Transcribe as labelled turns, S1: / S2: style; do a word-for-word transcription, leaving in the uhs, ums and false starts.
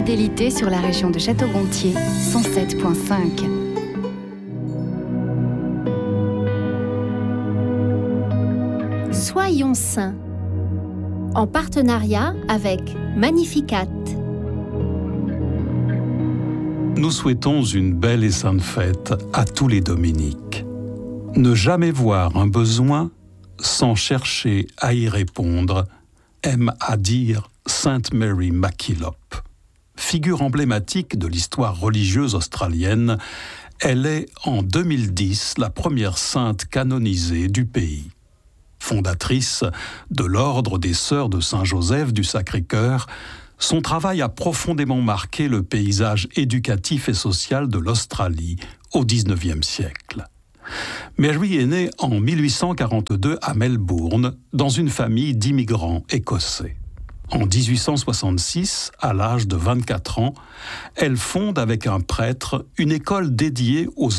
S1: fidélité sur la région de Château-Gontier, cent sept virgule cinq.
S2: Soyons saints, en partenariat avec Magnificat.
S3: Nous souhaitons une belle et sainte fête à tous les dominiques. Ne jamais voir un besoin sans chercher à y répondre, aime à dire Sainte Mary MacKillop. Figure emblématique de l'histoire religieuse australienne, elle est en deux mille dix la première sainte canonisée du pays. Fondatrice de l'ordre des Sœurs de Saint-Joseph du Sacré-Cœur, son travail a profondément marqué le paysage éducatif et social de l'Australie au dix-neuvième siècle. Mary est née en mille huit cent quarante-deux à Melbourne, dans une famille d'immigrants écossais. En dix-huit cent soixante-six, à l'âge de vingt-quatre ans, elle fonde avec un prêtre une école dédiée aux